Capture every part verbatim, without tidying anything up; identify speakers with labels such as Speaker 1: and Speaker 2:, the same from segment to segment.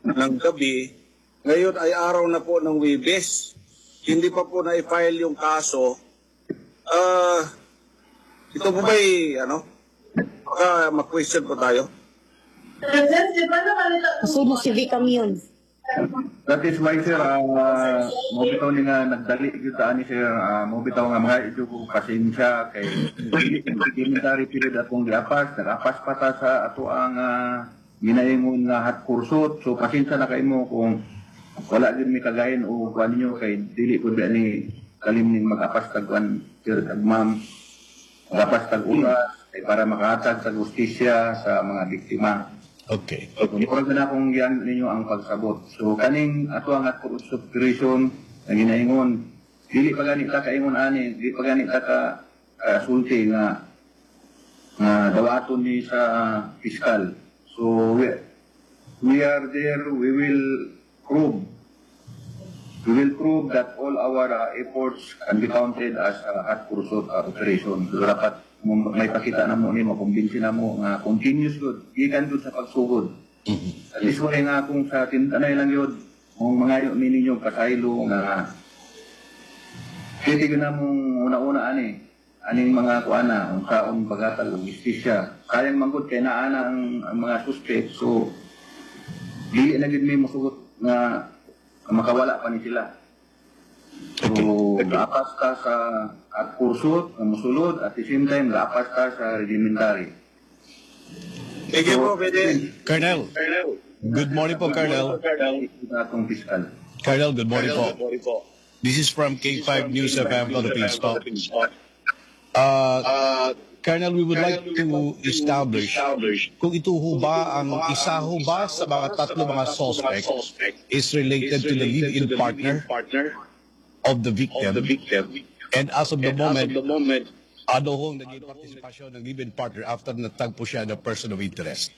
Speaker 1: ng gabi. Ngayon ay araw na po ng Huwebes. Hindi pa po na-file yung kaso. Ah, ito po ba'y, ano, baka mag-question po tayo?
Speaker 2: Sunog sige kami yun.
Speaker 3: That is why, sir, uh, mo bitaw ni nga nagdali kita ani sir, uh, mo bitaw nga mga ito ko pasensya kay elementary period atong giapas, nagapas pa ta sa ato ang uh, ginaingon nga hot kursot. So pasensya na kay mo kung wala din mi kagayon o kuan niyo kay dili pud ani kalimning mag-apas tagwan sir kag ma'am. Magapas tag oras kay para makahatag sa justisya sa mga biktima.
Speaker 4: Okay.
Speaker 3: Okay. Ipag na akong yan ninyo ang pagsabot. So, kaning ato ang at subscription na ginaingon, dili pa ganit ta kaingon ani, dili pa ganit ta ka uh, sulti nga nga dawaton ni sa fiscal. So, we, we are there, we will prove we will prove that all our uh, efforts can be counted as uh, at kursot uh, operation. So, dapat may pakita na mo ni mo, kumbinsi na mo nga continuous good, gikan doon sa pagsugod. Mm-hmm. At least wala nga kung sa tintanay lang yun, kung mga yun ninyo kasaylo nga titignan na mong una-una ani, aning mga kuana, ang kaong paghatag ng justisya. Kayang manggod kay naana ang, ang mga suspect, so di na gid may masugot nga makawala pa ni sila. So, lapas ka sa at kursot, musulod, at the same time, lapas ka sa regimentary.
Speaker 1: Sige po, pwede.
Speaker 4: Colonel. Good morning po, Colonel.
Speaker 3: Atong fiscal.
Speaker 4: Colonel, good morning po. This is from K five News F M Philippines po. Uh, Colonel, we would like to establish kung ito ho ba, ang isa ho ba sa mga tatlo mga suspect is related to the live-in partner of the victim. And as of the moment, ano hong naging partisipasyon ng live-in partner after natagpo siya ng person of interest?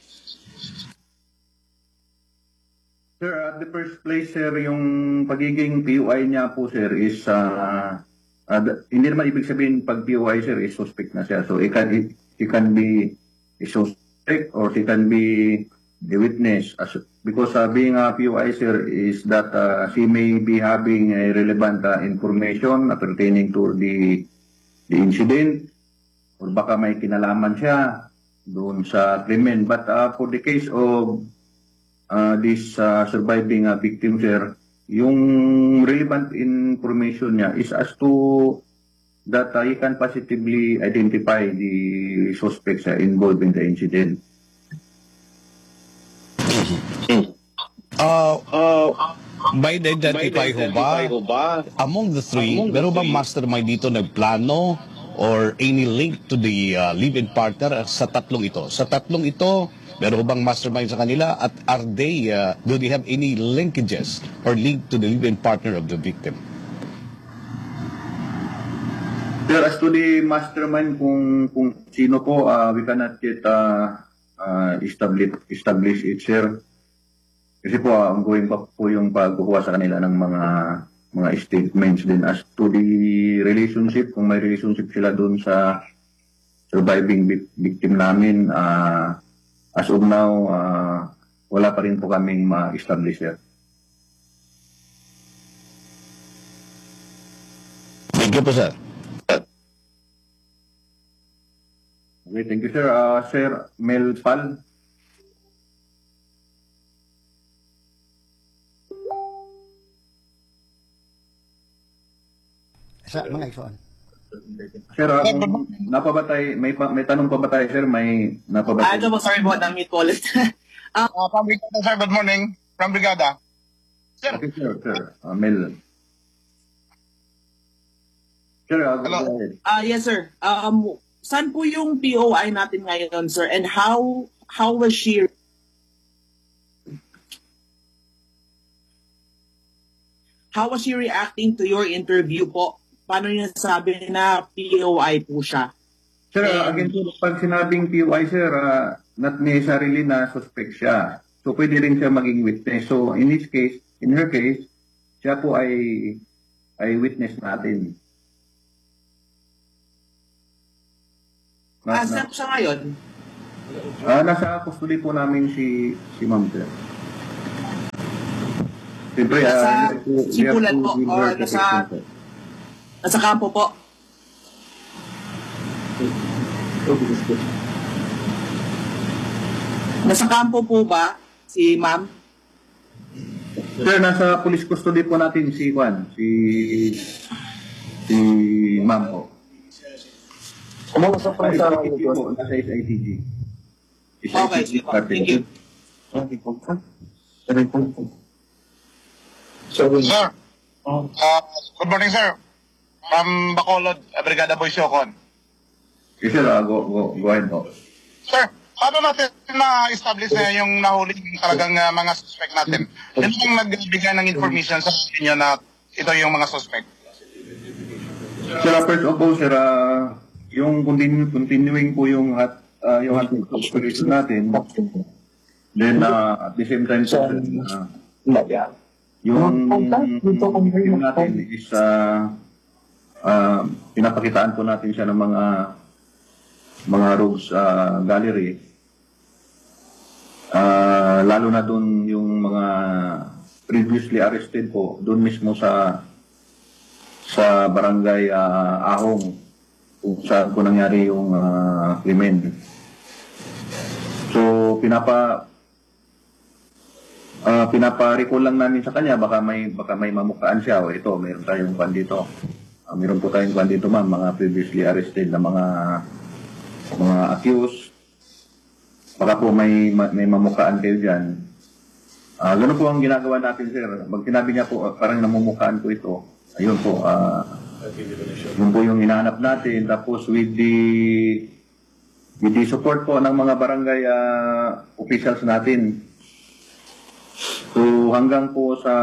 Speaker 3: Sir, at the first place, sir, yung pagiging P O I niya po, sir, is, uh, uh, hindi naman ibig sabihin pag P O I, sir, is suspect na siya. So, it can, it, it can be a suspect or it can be the witness. As, because uh, being a P O I, sir, is that uh, she may be having a relevant uh, information uh, pertaining to the, the incident or baka may kinalaman siya doon sa krimen. But uh, for the case of uh, this uh, surviving uh, victim, sir, yung relevant information niya is as to that uh, he can positively identify the suspects uh, involved in the incident.
Speaker 4: Uh, uh, may identify ho ba among the three, meron bang mastermind dito nagplano or any link to the uh, live-in partner sa tatlong ito? Sa tatlong ito, meron bang mastermind sa kanila at are they, uh, do they have any linkages or link to the live-in partner of the victim?
Speaker 3: Sir, as to the mastermind kung, kung sino po, uh, we cannot yet uh, uh, establish, establish it, sir. Kasi po, uh, ongoing pa po yung pagkukuha sa kanila ng mga mga statements din as to the relationship, kung may relationship sila doon sa surviving victim namin, uh, as of now, uh, wala pa rin po kaming ma-establish, sir.
Speaker 4: Thank you po, sir.
Speaker 3: Okay, thank you, sir. Uh, Sir Mel Pal.
Speaker 5: Sa mga isuan.
Speaker 3: Sir, uh, kung napabatay, may, pa, may tanong pa ba tayo, sir? May napabatay?
Speaker 6: Ano po, sorry po, na-mute po ulit.
Speaker 7: Uh, from Brigada, sir. Good morning. From Brigada. Sir.
Speaker 3: Okay, sir, sir. Uh, Mel. Sir, uh, go
Speaker 7: Hello.
Speaker 3: ahead.
Speaker 6: Ah, yes, sir. Um, saan po yung P O I natin ngayon, sir? And how how was she how was she reacting to your interview po? Paano niya sabi na P O I po siya?
Speaker 3: Sir, uh, again, sir, pag sinabing P O I, sir, uh, not necessarily na suspect siya. So, pwede rin siya maging witness. So, in this case, in her case, siya po ay ay witness natin.
Speaker 6: Ah, saan po siya ngayon?
Speaker 3: Ah, nasa custody po namin si si Ma'am, sir. Siyempre, ah,
Speaker 6: Nasa
Speaker 3: we have to- we have
Speaker 6: simulan
Speaker 3: to
Speaker 6: po,
Speaker 3: give
Speaker 6: o
Speaker 3: verification
Speaker 6: nasa-
Speaker 3: po.
Speaker 6: Nasa kampo po. Nasa kampo po ba si ma'am?
Speaker 3: Sir, nasa police custody po natin si Juan, si si Ma'am po.
Speaker 1: Kumausap
Speaker 3: Sa I T G po, nasa S I T G. S I T G
Speaker 6: Okay, sige po.
Speaker 3: Department.
Speaker 6: Thank you.
Speaker 7: Sir, uh, good morning, sir. From Bacolod, uh, Brigada Boy Siocon.
Speaker 3: Yes, sir, ah, go, go, go ahead po.
Speaker 7: Sir, paano natin na-establish na yung nahuli talagang uh, mga suspect natin? Yan yung nagbigay ng information sa inyo na ito yung mga suspect.
Speaker 3: Sir, ah, first of all, sir, ah, yung continue, continuing po yung at uh, yung ating operation natin. Then, uh, at the same time, sir, uh, yung yung natin is uh, uh, pinapakitaan po natin siya ng mga mga rogues uh, gallery. Uh, lalo na doon yung mga previously arrested po, doon mismo sa sa barangay uh, Ahong kung saan po nangyari yung uh, krimen. So, pinapa uh, pinapa-recall lang namin sa kanya, baka may baka may mamukhaan siya. O ito, meron tayong kwan dito. Uh, meron po tayong kwan dito, ma'am, mga previously arrested na mga mga accused. Baka po may may mamukhaan kayo dyan. Uh, ganun po ang ginagawa natin, sir. Pag sinabi niya po, uh, parang namumukhaan ko ito, ayun po, uh, yun po yung hinahanap natin. Tapos with the with the support po ng mga barangay uh, officials natin. So hanggang po sa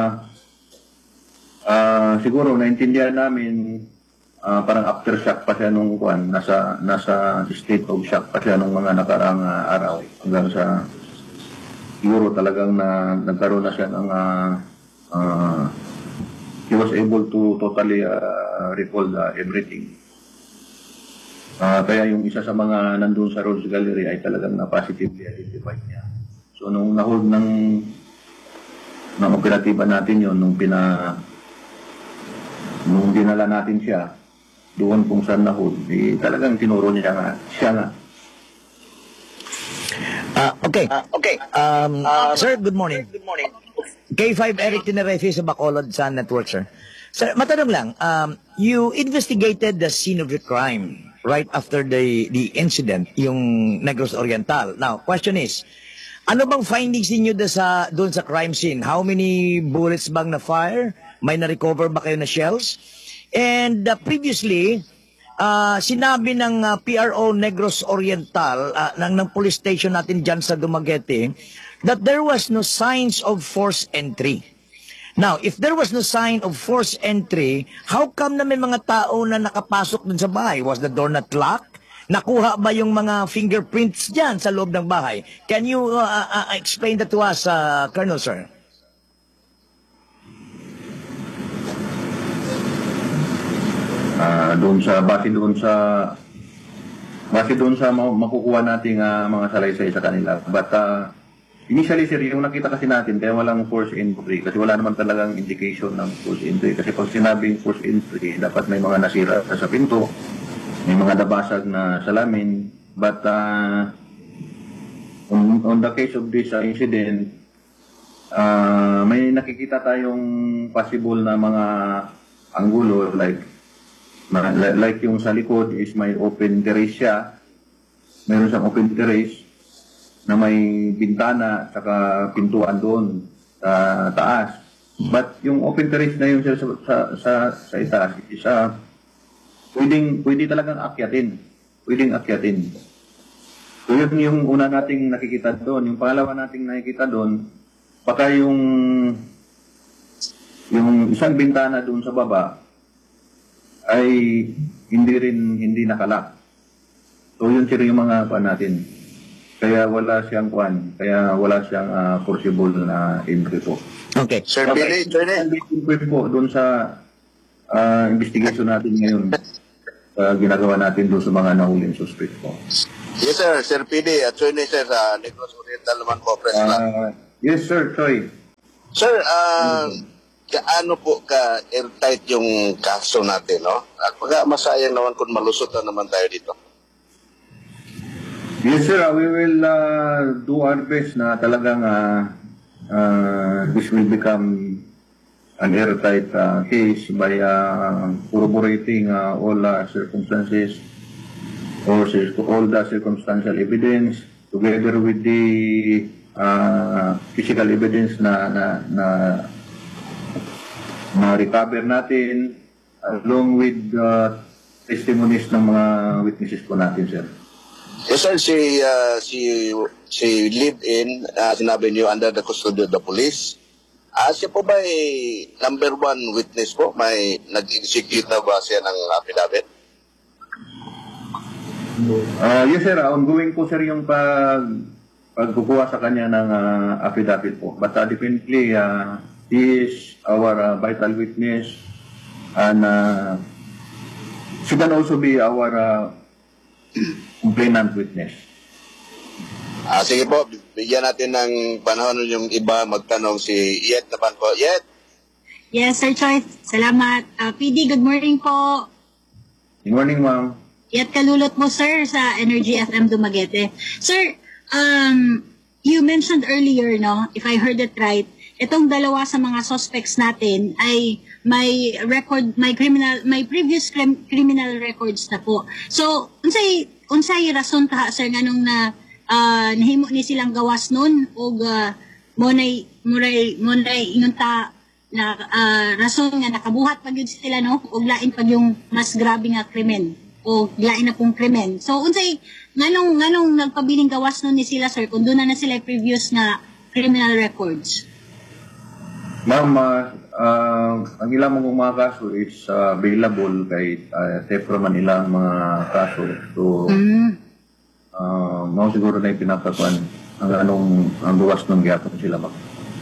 Speaker 3: uh, siguro naintindihan namin uh, parang aftershock pa siya nung kuan, nasa nasa state of shock pa siya nung mga nakaraang uh, araw hanggang sa siguro talagang na nagkaroon na siya ng uh, uh, he was able to totally uh, recall uh, everything. Uh, kaya yung isa sa mga nandun sa Rhodes Gallery ay talagang na-positively identified niya. So nung nahold ng ng operatiba natin yon, nung pina nung dinala natin siya doon kung saan nahold, eh, talagang tinuro niya nga, siya nga.
Speaker 5: Ah, okay. okay. Um, sir, good morning. Good morning. K five Eric Tinerefi sa Bacolod Sun Network, sir. Sir, matanong lang, um, you investigated the scene of the crime right after the the incident, yung Negros Oriental. Now, question is, ano bang findings niyo doon sa doon sa crime scene? How many bullets bang na-fire? May na-recover ba kayo na shells? And uh, previously, uh, sinabi ng uh, P R O Negros Oriental, uh, ng, ng police station natin dyan sa Dumaguete, that there was no signs of forced entry. Now, if there was no sign of forced entry, how come na may mga tao na nakapasok dun sa bahay? Was the door not locked? Nakuha ba yung mga fingerprints dyan sa loob ng bahay? Can you uh, uh, explain that to us, uh, Colonel, sir?
Speaker 3: Uh, doon sa base doon sa base doon sa ma- makukuha nating uh, mga salaysay sa kanila. But uh, initially, sir, yung nakita kasi natin, kaya walang force entry. Kasi wala naman talagang indication ng force entry. Kasi pag sinabing force entry, dapat may mga nasira sa pinto, may mga nabasag na salamin. But uh, on, on the case of this uh, incident, uh, may nakikita tayong possible na mga anggulo, like na, like yung sa likod is may open terrace siya. Meron siyang open terrace na may bintana at pintuan doon sa taas. But yung open terrace na yun sa, sa, sa, sa itaas, isa, pwedeng, pwede talagang akyatin. Pwedeng akyatin. So yun yung una nating nakikita doon. Yung pangalawa nating nakikita doon, baka yung, yung isang bintana doon sa baba ay hindi rin, hindi nakalak. So yun sila yung mga kuan natin. Kaya wala siyang kuan, kaya wala siyang uh, forcible na entry po.
Speaker 5: Okay.
Speaker 8: Sir Billy, Sir
Speaker 3: Pwede po doon sa uh, investigation natin ngayon, uh, ginagawa natin doon sa mga nahuling suspect po.
Speaker 8: Yes sir, Sir P D, at Sir Sir sa Negros Oriental naman po, press lang.
Speaker 3: Uh, yes sir, Troy.
Speaker 1: Sir, ah, kaano po ka airtight yung kaso natin, no? At pagka masayang naman kung malusot na naman tayo dito.
Speaker 3: Yes, sir. Uh, we will uh, do our best na talagang uh, uh, this will become an airtight uh, case by uh, corroborating uh, all uh, circumstances or cir- all the circumstantial evidence together with the uh, physical evidence na na na, na recover natin along with uh, testimonies ng mga witnesses po natin, sir.
Speaker 1: Yes, sir, si, ah, si, si live-in, ah, sinabi niyo under the custody of the police. Ah, siya po ba ay number one witness po? May nag-execute na ba siya ng affidavit?
Speaker 3: Uh, yes, sir. Ongoing po, sir, yung pag pagkukuha sa kanya ng uh, affidavit po. But uh, definitely, uh, he is our uh, vital witness and uh, she can also be our uh, complainant witness.
Speaker 1: Ah, sige po, bigyan natin ng panahon yung iba magtanong. Si Yet naman po. Yet,
Speaker 2: Yes, Sir Choi. Salamat. Uh, P D, good morning po.
Speaker 3: Good morning, ma'am.
Speaker 2: Yat kalulot mo, sir, sa Energy F M Dumaguete. Sir, um, you mentioned earlier, no, if I heard it right, itong dalawa sa mga suspects natin ay may record, may criminal, may previous crim- criminal records na po. So, unsay unsay rason ta, sir, nganong na uh, nahimo ni silang gawas nun o uh, monay muray monay ingon ta na uh, rason nga nakabuhat pag yun sila, no, o lain pag yung mas grabe nga krimen o lain na pong krimen. So, unsay nganong nganong nagpabiling gawas nun ni sila, sir, kung doon na na sila previous na criminal records?
Speaker 3: Ma'am, uh, uh, ang ilang mga kaso is uh, available kay uh, Tefra man ilang mga kaso. So,
Speaker 2: Mm.
Speaker 3: uh, mao siguro na ipinapatuan ang anong ang buwas ng gyapon sila, ma'am.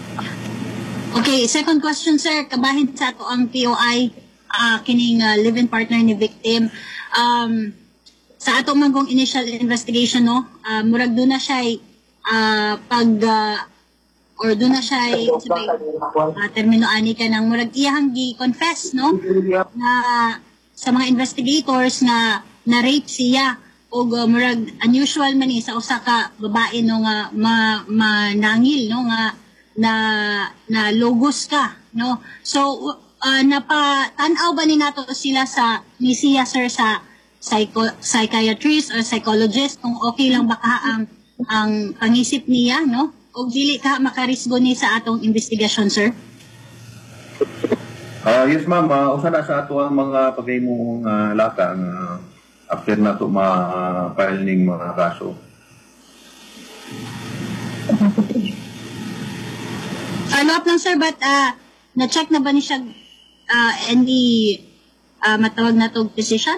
Speaker 2: Okay, second question, sir. Kabahin sa ato ang P O I, uh, kining uh, live-in partner ni victim. Um, sa ato manggong initial investigation, no, uh, murag doon na siya uh, pag uh, or doon na siya sabay, uh, termino ani ka ng murag iyang gi-confess, no, na sa mga investigators na na-rape siya o uh, murag unusual man ni sa usa ka babae no nga ma, manangil, no, nga na na logos ka, no. So uh, napatanaw ba ni nato sila sa ni siya, sir, sa psycho, psychiatrist or psychologist kung okay lang ba ka ang ang pangisip niya, no, o dili ka makarisgo ni sa atong investigasyon, sir?
Speaker 3: Uh, yes, ma'am. Uh, usa na sa ato ang mga pagayong uh, lakang uh, after na ito ma-file ning mga kaso.
Speaker 2: Follow up lang, sir, but uh, na-check na ba ni siya uh, any uh, matawag na tong physician?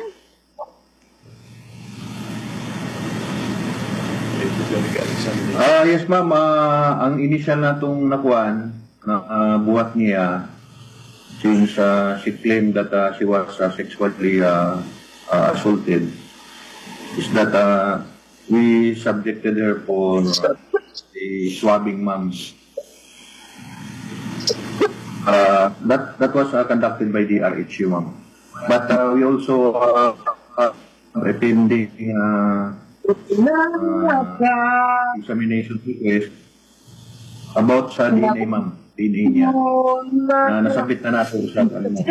Speaker 3: Ah, yes, ma'am. Ah, ang initial na itong nakuhaan na ah, buhat niya since uh, she claimed that uh, she was uh, sexually uh, uh, assaulted is that uh, we subjected her for uh, a swabbing, ma'am. Uh, that that was uh, conducted by the R H U, ma'am. But uh, we also uh, uh, pending uh, uh, examination request about sa D N A, ma'am. D N A niya na nasabit na nato sa ano mo.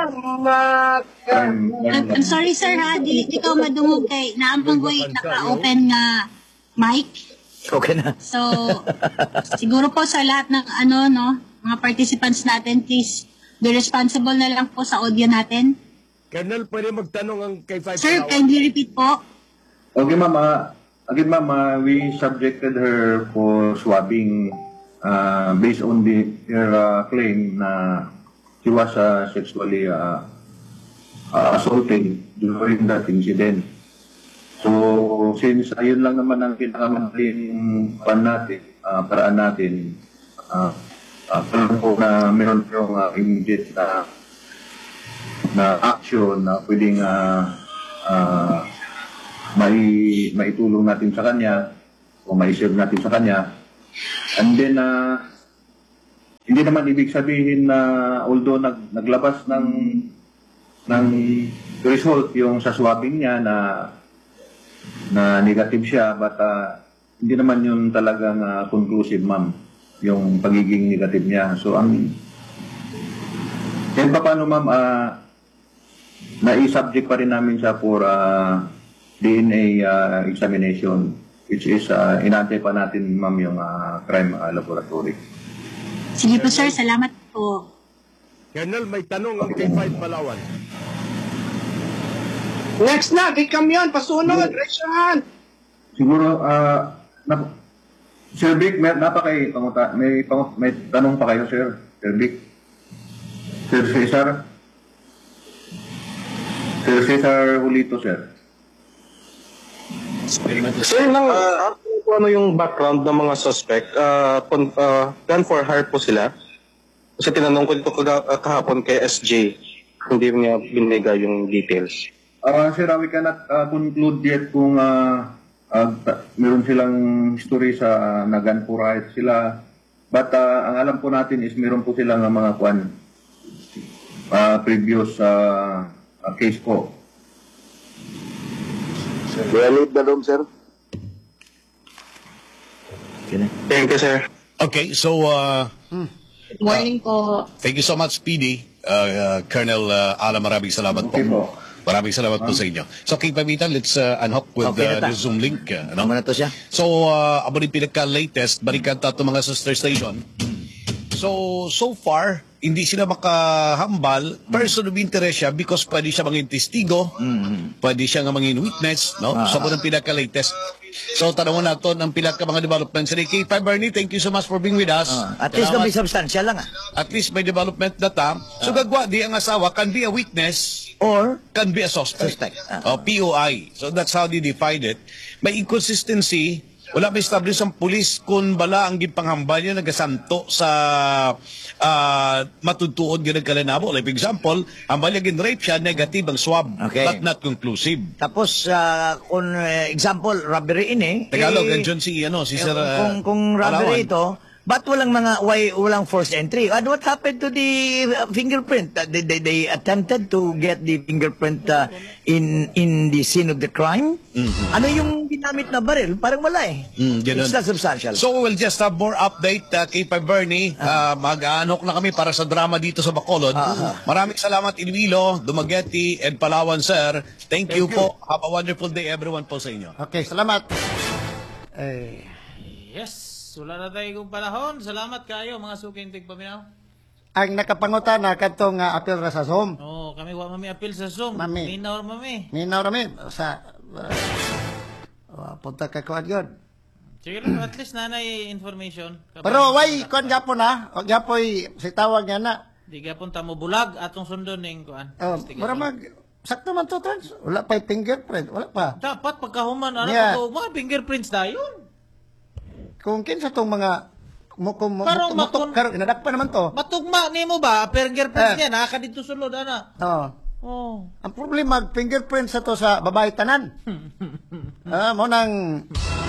Speaker 2: I'm, I'm sorry, sir, ha, di, di ka madungog kay naampang ko naka-open nga mic.
Speaker 5: Okay na.
Speaker 2: So, siguro po sa lahat ng ano, no, mga participants natin, please be responsible na lang po sa audio natin.
Speaker 4: Colonel, pwede magtanong ang kay Five
Speaker 2: Sir,
Speaker 4: Palawan?
Speaker 2: kindly repeat po.
Speaker 3: Okay, ma'am. Uh, again, ma'am, uh, we subjected her for swabbing uh, based on the her uh, claim na she was uh, sexually uh, uh, assaulted during that incident. So, since ayun lang naman ang pinakamadaling pan natin, uh, paraan natin, uh, uh, parang po na meron yung uh, immediate na na action na pwedeng uh, uh, mai maitulong natin sa kanya o mai-serve natin sa kanya. And then uh, hindi naman ibig sabihin na although nag, naglabas ng ng result yung sa swabbing niya na na negative siya, but uh, hindi naman yun talagang uh, conclusive, ma'am, yung pagiging negative niya. So ang kahit pa paano, ma'am, uh, na-subject pa rin namin siya for uh, D N A uh, examination, which is uh, inantay pa natin, ma'am, yung uh, crime uh, laboratory.
Speaker 2: Sige po, sir. Salamat po.
Speaker 8: Colonel, may tanong ang K five Palawan.
Speaker 6: Next na, kay Kamyon, pasunod, raise your hand.
Speaker 3: Siguro, uh, nap- Sir Vic, may, napakay, panguta, may, pang, may tanong pa kayo, Sir? Sir Vic? Sir Cesar? Sir Cesar Julito, Sir.
Speaker 9: Sir, lang, uh, ano yung background ng mga suspect? Uh, pon, uh, gun for hire po sila. Kasi tinanong ko dito kaga- uh, kahapon kay S J. Hindi niya binigay yung details.
Speaker 3: Uh, sir, uh, we cannot uh, conclude yet kung uh, uh, ta- meron silang history sa uh, na gun for hire sila. But uh, ang alam po natin is meron po silang uh, mga kwan, uh, previous uh, uh, case po.
Speaker 9: Valid na room, sir. Thank you, sir.
Speaker 4: Okay, so uh,
Speaker 2: Good morning po.
Speaker 4: thank you so much, P D. Uh, uh, Colonel uh, Ala, maraming salamat
Speaker 3: Okay
Speaker 4: po.
Speaker 3: po.
Speaker 4: Maraming salamat po sa inyo. So, King Pamitan, let's uh, unhook with
Speaker 5: Okay
Speaker 4: uh,
Speaker 5: na ta.
Speaker 4: the Zoom link. Uh,
Speaker 5: Ano na to siya?
Speaker 4: So, uh, abo rin pinaka-latest, balikan tato mga sister station. So, so far, hindi sila makahambal, person of interest siya because pwede siya mangin testigo, pwede siya nga mangin witness, no? So, abo rin pinaka-latest. So, tanong natin ang pinaka mga developments. K five Bernie, thank you so much for being with us.
Speaker 5: Ah, at least na may substantial lang ah.
Speaker 4: At least may development data. So, gagwa, di ang asawa can be a witness
Speaker 5: Or,
Speaker 4: can be a suspect.
Speaker 5: Suspect, ah.
Speaker 4: O, P O I. So that's how they define it. May inconsistency. Wala may establish ang pulis kung bala ang gipanghambal niya nagasanto sa uh, matutuod yun ang kalinabo. Like, for example, ang bala gin-rape siya, negative ang swab,
Speaker 5: Okay.
Speaker 4: but not conclusive.
Speaker 5: tapos, ah, kung uh, example, robbery ini,
Speaker 4: Tagalog,
Speaker 5: eh,
Speaker 4: nandiyan si, ano, si
Speaker 5: eh,
Speaker 4: Sir uh,
Speaker 5: kung, kung robbery
Speaker 4: Palawan.
Speaker 5: ito, ba't walang mga, why, walang forced entry? And what happened to the uh, fingerprint? Uh, they, they, they attempted to get the fingerprint uh, in in the scene of the crime? Ano yung ginamit na baril? Parang wala eh.
Speaker 4: Mm, ganun.
Speaker 5: It's not substantial.
Speaker 4: So we'll just have more update uh, kay Pa Bernie. Uh, mag-aanok na kami para sa drama dito sa Bacolod. Maraming salamat Iloilo, Dumaguete, and Palawan, sir. Thank, you, po. Have a wonderful day everyone po sa inyo.
Speaker 10: Okay, salamat. Eh,
Speaker 11: Yes, wala na tayo kung panahon. Salamat kayo mga suking tigpaminaw.
Speaker 10: ang nakapangutana kadtong uh, apil ra sa Zoom.
Speaker 11: Oo, kami wa mami apil sa Zoom.
Speaker 10: Mami.
Speaker 11: Minaw mami.
Speaker 10: Minaw rami sa uh, uh, punta ka kuan gyud.
Speaker 11: Sige lang, at least nanay information. Kapag-
Speaker 10: Pero way kuan gyapon na, og gyapoy si tawag niya na.
Speaker 11: Di gapon ta mo bulag atong sundon ning kuan.
Speaker 10: Uh,
Speaker 11: Investigasyon.
Speaker 10: para mag sakto man to trans. Wala pa fingerprint, wala pa.
Speaker 11: Dapat pagkahuman ano
Speaker 10: Yeah.
Speaker 11: yeah. mga fingerprints dayon.
Speaker 10: Kung kinsa tong mga mo kung mo
Speaker 11: Parang
Speaker 10: mo-
Speaker 11: makon-
Speaker 10: karon inadakpan naman to.
Speaker 11: Matugma nimo ba fingerprint
Speaker 10: Eh.
Speaker 11: niya naka dito sulod ana.
Speaker 10: Oh.
Speaker 11: Oh.
Speaker 10: Ang problema fingerprint sa to sa babae tanan. Ah, mo nang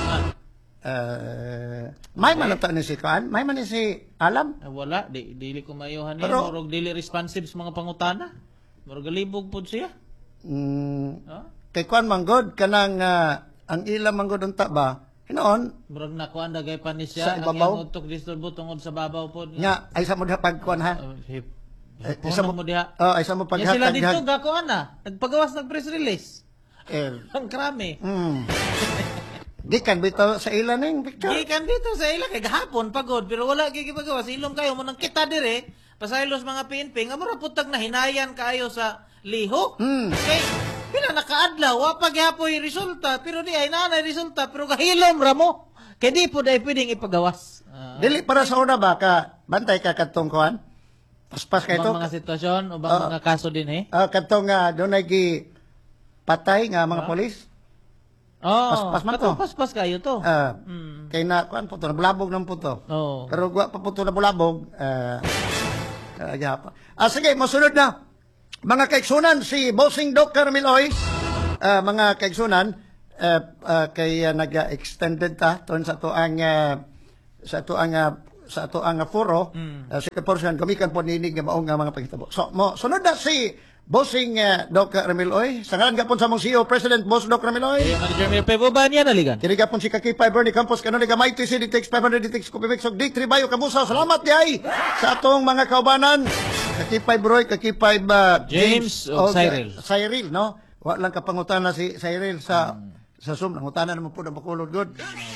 Speaker 10: uh, may man ta ni si Kuan, may man ni si Alam.
Speaker 11: Ah, wala di dili ko mayuhan niya
Speaker 10: Pero-
Speaker 11: murag dili responsive sa mga pangutana. Murag galibog pud siya.
Speaker 10: Mm,
Speaker 11: Ha?
Speaker 10: kay Kuan manggod kanang ah, ang ila manggod unta ba? Hinoon
Speaker 11: Murag nakuan dagay pa ni
Speaker 10: Sa
Speaker 11: siya ang
Speaker 10: ibabaw?
Speaker 11: iyang utok disturbo tungod sa babaw pod.
Speaker 10: nga ay sa mo pag Kuan ha.
Speaker 11: Oh, hip.
Speaker 10: Eh,
Speaker 11: Puno
Speaker 10: isa mo-
Speaker 11: mo diha.
Speaker 10: Oh, ay sa mo
Speaker 11: Pag sila
Speaker 10: paghatag.
Speaker 11: dito gakuan na. Nagpagawas ng press release.
Speaker 10: Eh,
Speaker 11: Ang krami.
Speaker 10: mm. Gikan bitaw sa ila ning picture.
Speaker 11: Gikan dito sa ila kay gahapon pagod pero wala gigipagawas ilom kayo mo nang kita dire pasaylos mga P N P nga mura putag na hinayan kayo sa liho.
Speaker 10: Hmm.
Speaker 11: Kay pila nakaadlaw wa pa gyapon resulta pero di ay nanay resulta pero gahilom ra mo. Kay di po dai pwedeng ipagawas. Ah,
Speaker 10: Dili para sa una ba ka bantay ka kadtong Kuan? Paspas kay to.
Speaker 11: ubang mga sitwasyon, ubang
Speaker 10: Ah.
Speaker 11: mga kaso din eh.
Speaker 10: Ah, kadtong nga dunay gi patay nga mga polis.
Speaker 11: Oh,
Speaker 10: Paspas man to.
Speaker 11: Paspas kayo to.
Speaker 10: Ah,
Speaker 11: Mm.
Speaker 10: kay na kuan puto na bulabog ng puto.
Speaker 11: Oh.
Speaker 10: Pero gwa pa puto na bulabog, eh uh, pa. Ah sige, mosunod na. Mga kaigsunan si Bossing Doc Carmiloy, ah, mga kaigsunan eh, ah, kay ah, nag-extended ta ton sa tuang ah, sa tuang ah, sa ato ang foro,
Speaker 11: Mm.
Speaker 10: uh, second portion, gamikan po ninig nga maong nga mga pangitabo. So, mo, sunod na si Bossing uh, Doc Ramiloy. Sa ngalan gapon sa mong C E O, President Boss Doc Ramiloy.
Speaker 11: Eh, Manager Mayor Pepo ba niya naligan?
Speaker 10: Kini gapon si Kakipay Bernie Campos, kanon nga may T C D T X five hundred D T X Copimex og D three Bayo Kamusa. Salamat yay sa atong mga kaubanan. Kakipay Broy, Kakipay uh,
Speaker 11: James o
Speaker 10: og, uh,
Speaker 11: Cyril.
Speaker 10: Cyril, no? Wa lang kapangutana si Cyril sa sa Zoom. Nangutana naman po ng Bacolod. Good.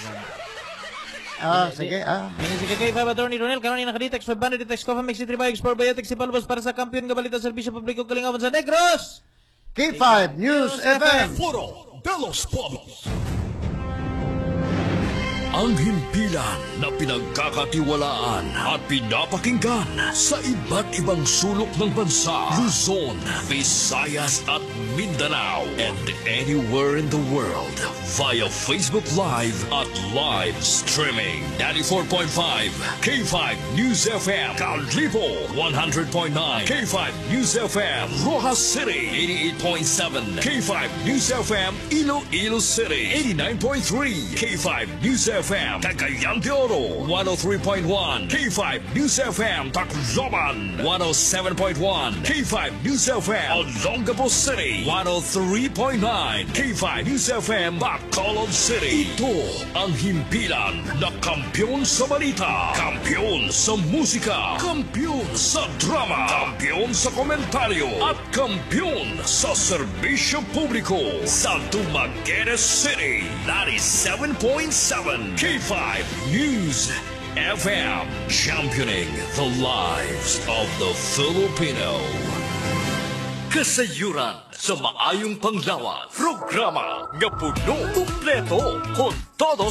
Speaker 10: Ah, sige, ah.
Speaker 11: Ini si K K five Attorney Ronel karon ni naka-detect five hundred detect Cofamex D three Bayo Export Biotics si Palbos para sa kampiyon nga balita sa serbisyo publiko kalingawan sa Negros.
Speaker 10: K five News F M.
Speaker 12: Foro de los Pueblos. Ang himpilan na pinagkakatiwalaan at pinapakinggan sa iba't ibang sulok ng bansa, Luzon, Visayas at Mindanao, and anywhere in the world via Facebook Live at live streaming. ninety-four point five K five News F M, Callipo, one hundred point nine K five News F M, Rojas City, eighty-eight point seven K five News F M, Iloilo City, eighty-nine point three K five News F M, Cagayan de Oro, one oh three point one K five News F M, Tacloban, one oh seven point one K five News F M, Olongapo City, one oh three point nine K five News F M, Bacolod City. Ito ang himpilan na kampiyon sa balita, kampiyon sa musika, kampiyon sa drama, kampiyon sa komentaryo, at kampiyon sa serbisyo publiko sa Dumaguete City, ninety-seven point seven K five News F M, championing the lives of the Filipino. Kasayuran sa maayong panglawan, programa nga puno kumpleto con todos